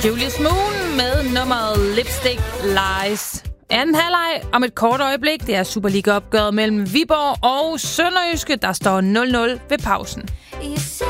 Julius Moon med nummeret Lipstick Lies. Anden halvleg om et kort øjeblik. Det er Superliga-opgøret mellem Viborg og Sønderjyske. Der står 0-0 ved pausen.